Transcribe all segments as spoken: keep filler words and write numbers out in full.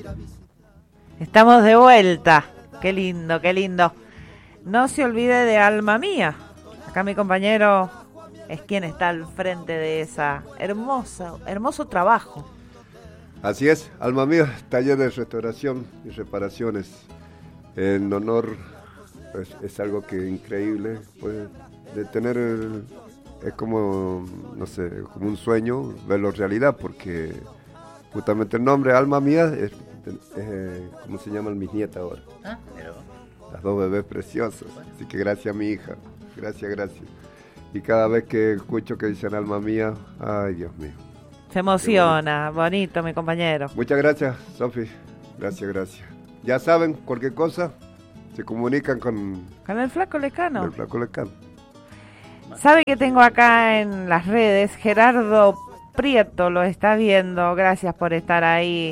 Estamos de vuelta. Qué lindo, qué lindo. No se olvide de Alma Mía. Acá mi compañero es quien está al frente de esa hermosa, hermoso trabajo. Así es, Alma Mía, taller de restauración y reparaciones. En honor, pues, es algo que increíble, pues, de tener, el, es como, no sé, como un sueño, verlo realidad, porque justamente el nombre Alma Mía es, es ¿cómo se llaman mis nietas ahora? Ah, pero... Las dos bebés preciosas, bueno. Así que gracias a mi hija, gracias, gracias. Y cada vez que escucho que dicen Alma Mía, ay Dios mío. Se emociona, bonito. bonito mi compañero. Muchas gracias, Sofi, gracias, gracias. Ya saben, cualquier cosa, se comunican con... Con el Flaco Lescano. El Flaco Lescano. ¿Sabe que tengo acá en las redes? Gerardo Prieto lo está viendo, gracias por estar ahí.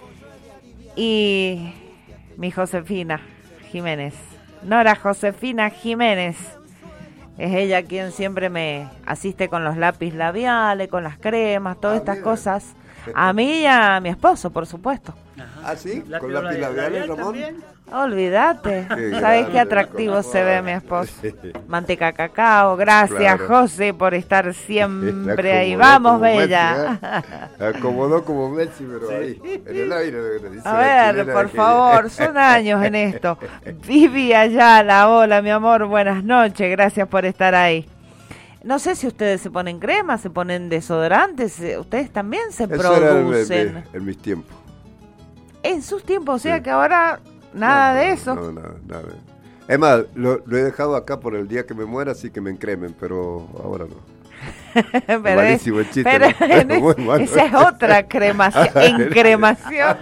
Y mi Josefina Jiménez, Nora Josefina Jiménez, es ella quien siempre me asiste con los lápiz labiales, con las cremas, todas ah, estas mira. cosas. A mí y a mi esposo, por supuesto. Ajá. ¿Ah, sí? ¿Con lápiz labiales, Ramón? Olvídate, ¿sabes qué atractivo se ve mi esposo? Manteca cacao, gracias claro. José por estar siempre ahí. Vamos, bella. Messi, ¿eh? Acomodó como Messi, pero sí. Ahí, en el aire. Dice a ver, por que... favor, son años en esto. Vivi Ayala, hola mi amor, buenas noches, gracias por estar ahí. No sé si ustedes se ponen crema, se ponen desodorantes, ustedes también se Eso producen. Era en, en mis tiempos. En sus tiempos, o sea sí. que ahora... Nada no, no, de eso. No, nada, nada. Es más, lo, lo he dejado acá por el día que me muera, así que me encremen, pero ahora no. pero malísimo el chiste. Pero ¿no? es, muy malo. Esa es otra cremación, encremación.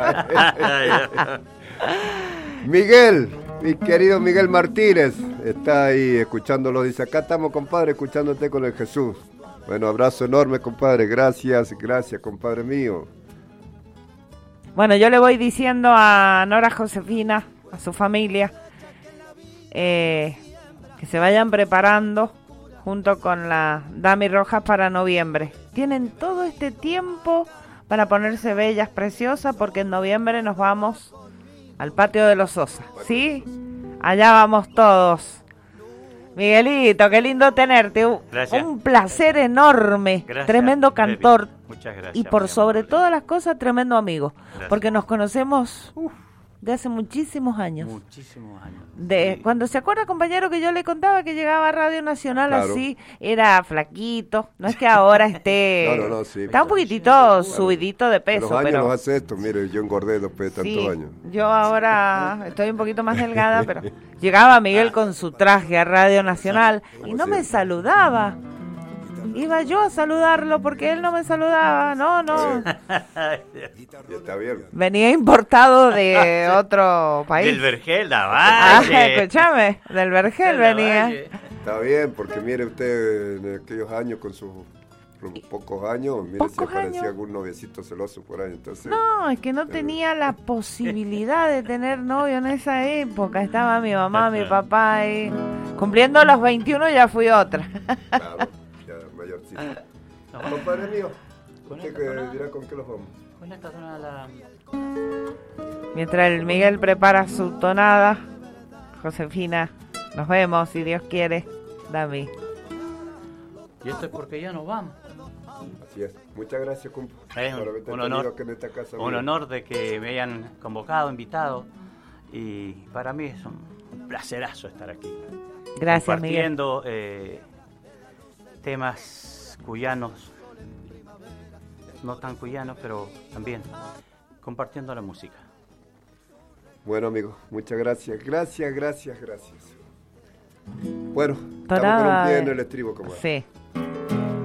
Miguel, mi querido Miguel Martínez, está ahí escuchándolo. Dice, acá estamos, compadre, escuchándote con el Jesús. Bueno, abrazo enorme, compadre. Gracias, gracias, compadre mío. Bueno, yo le voy diciendo a Nora Josefina, a su familia, eh, que se vayan preparando junto con la Dami Rojas para noviembre. Tienen todo este tiempo para ponerse bellas, preciosas, porque en noviembre nos vamos al patio de los Sosa, ¿sí? Allá vamos todos. Miguelito, qué lindo tenerte. Gracias. Un placer enorme. Gracias, tremendo cantor. Muchas gracias. Y por sobre amable. todas las cosas, tremendo amigo. Gracias. Porque nos conocemos uf, de hace muchísimos años. Muchísimos años. De, sí. Cuando se acuerda, compañero, que yo le contaba que llegaba a Radio Nacional claro. así, era flaquito. No es que ahora esté... no, no, no, sí. Está un poquitito subidito de peso. Los años pero... los hace esto, mire, yo engordé después de tantos sí, años. Yo ahora estoy un poquito más delgada, pero llegaba Miguel con su traje a Radio Nacional y no me saludaba. Iba yo a saludarlo porque él no me saludaba. No, no. Está bien. Venía importado de otro país. Del Vergel, la Valle. Ah, escúchame, del Vergel venía. Está bien, porque mire usted en aquellos años con sus pocos años, mire si aparecía algún noviecito celoso por ahí. Entonces, no, es que no tenía la posibilidad de tener novio en esa época. Estaba mi mamá, mi papá y cumpliendo los veintiuno ya fui otra. Claro. Mayorcito. No. Compadre mío, ¿usted que dirá con qué los vamos? Con esta tonada la... Mientras el Miguel prepara su tonada, Josefina, nos vemos, si Dios quiere, Dami. Y esto es porque ya nos vamos. Así es. Muchas gracias, compa. Es un, un, honor, en esta casa un honor de que me hayan convocado, invitado. Y para mí es un, un placerazo estar aquí. Gracias, compartiendo, Miguel. Eh, temas cuyanos, no tan cuyanos, pero también compartiendo la música. Bueno, amigos, muchas gracias, gracias, gracias, gracias. Bueno, Tonada, estamos con un pie en el estribo, como sí.